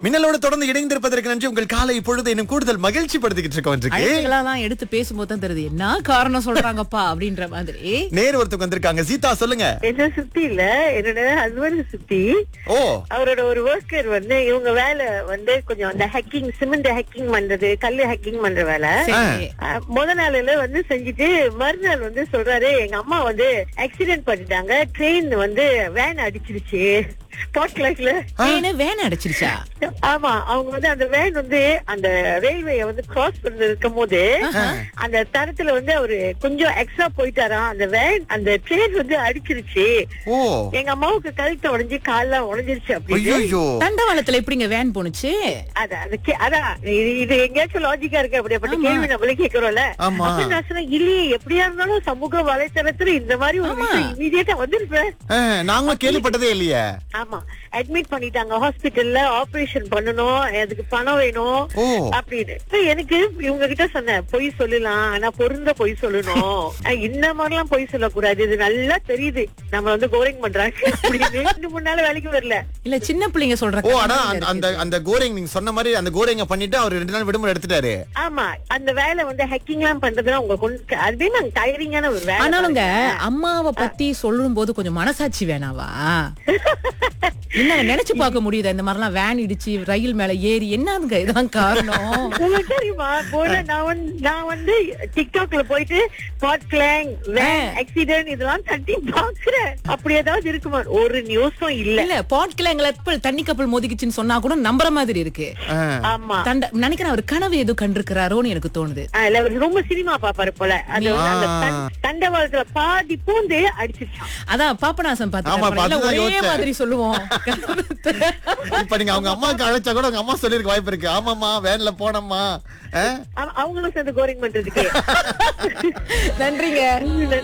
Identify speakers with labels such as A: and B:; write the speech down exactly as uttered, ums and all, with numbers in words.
A: மின்னலோடு தொடர்ந்து இணைந்திருப்பதற்கு நன்றி. உங்கள் காலை பொழுது இன்னும் கூடுதல் மகிழ்ச்சி படுத்திக்கிட்டு இருக்கோம்.
B: அழைப்புகளெல்லாம் எடுத்து பேசும்போது தான் தெரியுது என்ன காரணம் சொல்றாங்கப்பா அப்படின்ற மாதிரி.
A: நேரு ஒருத்தவங்க வந்திருக்காங்க. சீதா சொல்லுங்க.
C: என்ன சுத்தி இல்ல, என்னோட ஹஸ்பண்ட் சுத்தி.
A: ஓ,
C: அவரோட ஒரு ஒர்க்கர் வந்து இவங்க வேலை வந்து கொஞ்சம் அந்த ஹேக்கிங், சிமெண்ட் ஹேக்கிங் பண்றது, கல்லு ஹேக்கிங் பண்ற வேலை.
B: சரி.
C: அஹ், முத நாள்ல வந்து செஞ்சுட்டு மறுநாள் வந்து சொல்றாரு, எங்க அம்மா வந்து ஆக்சிடென்ட் பண்ணிட்டாங்க, ட்ரெயின் வந்து வேன் அடிச்சிருச்சு ஸ்பாட் கிளாஸ்ல.
B: Train van அடிச்சிருச்சா?
C: ஆமா, அவங்க வந்து அந்த வேன் வந்து அந்த ரயில்வே வந்து கிராஸ் பண்ணி இருக்கும் போது அந்த தரத்துல வந்து அவரு கொஞ்சம் எக்ஸ்ட்ரா போயிட்டாராம். அந்த வேன் அந்த ட்ரெயின் வந்து அடிச்சிருச்சு.
A: ஓ,
C: எங்க அம்மாவுக்கு கழுத்தை உடைஞ்சு கால்லாம் உடைஞ்சிருச்சு. அப்படி
A: ஐயோ,
B: தண்டவாளத்துல எப்படிங்க வேன் போனுச்சு?
C: அதான் அது கே- அதான் இது இது எங்கேயாச்சும் லாஜிக்கா இருக்கு. அப்படிப்பட்ட
B: ஆமா.
C: கேள்வி நம்மளே கேக்குறோம்ல.
A: ஆமா.
C: அப்ப நான் சொன்னேன், இல்லையே, எப்படியா இருந்தாலும் சமூக வலைத்தளத்துல இந்த மாதிரி ஒரு
B: ஆமா.
C: விஷயம் இமீடியட்டா வந்திருப்பேன்.
A: நாங்களும் கேள்விப்பட்டதே இல்லையே.
C: ஆமா, அட்மிட் பண்ணிட்டாங்க ஹாஸ்பிட்டல்ல, ஆபரேஷன் பண்ணணும், அதுக்கு பணம் வேணும்
A: ஓ.
C: அப்படின்னு. இப்ப எனக்கு இவங்க கிட்ட சொன்னேன், பொய் சொல்லலாம், ஆனா பொருந்த பொய் சொல்லணும். அஹ் இந்த மாதிரி எல்லாம் பொய் சொல்லக்கூடாது, இது நல்லா தெரியுது நம்ம வந்து கோரிங் பண்றாங்க அப்படின்னு. ரெண்டு மூணு நாள் வேலைக்கு வரல.
B: இல்ல சின்ன பிள்ளைங்க சொல்ற
A: ஓ,
B: கதை
A: ஆனா
B: தான்
A: அந்த- அந்த
B: இருக்கு.
A: அந்த கோரிங் நீங்க சொன்ன மாதிரி அந்த கோரிங்க பண்ணிட்டு அவர் ரெண்டு நாள் விடுமுறை எடுத்துட்டாரு.
C: ஆமா, அந்த வேலை வந்து ஹேக்கிங் எல்லாம் பண்றதுன்னா உங்க கொண்டு அதுவே நாங்க டயரிங்கான ஒரு வேலை.
B: ஆனாலுங்க அம்மாவை பத்தி சொல்லும் போது கொஞ்சம் மனசாட்சி வேணாவா? என்ன நினைச்சு பார்க்க முடியுதா இந்த மாதிரிலாம் வேன் இடிச்சு ரயில் மேல ஏறி என்னங்க இதான் காரணம்?
C: உங்களுக்கு தெரியுமா, போன நான் வந்து நான் வந்து டிக்டாக்ல போயிட்டு ஸ்பாட் கிளாங் வேன் ஆக்சிடென்ட் இதெல்லாம் தட்டி பாக்குறேன். அப்படி ஏதாவது இருக்குமா? ஒரு நியூஸும் இல்ல.
B: இல்ல பாட்கில தண்ணி கப்பல் மோதிக்குச்சுன்னு சொன்னா கூட நம்புற மாதிரி இருக்கு.
C: ஆமா,
B: தண்ட நினைக்கிறேன் அவர் கனவு எதுவும் கண்டிருக்கிறாரோன்னு எனக்கு தோணுது.
C: ஆஹ் இல்ல, அவரு ரொம்ப சினிமா பாப்பாரு போல. அது வந்து அந்த தண்- தண்டவாளத்துல பாதி பூந்து அடிச்சிருச்சான்.
B: அதான் பாப்பநாசம்
A: ஆமா,
B: பாத்து
A: பார்த்துதான்
B: ஒரே
A: யோசிச்சேன்.
B: மாதிரி சொல்லுவோம்.
A: இப்ப நீங்க அவங்க அம்மாவுக்கு அழைச்சா கூட அவங்க அம்மா சொல்லிருக்க வாய்ப்பு இருக்கு. ஆமாமா, வேன்ல போனம்மா.
C: அவ- அவங்களும் சேர்ந்து கோரிங் பண்றதுக்கு.
B: நன்றிங்க.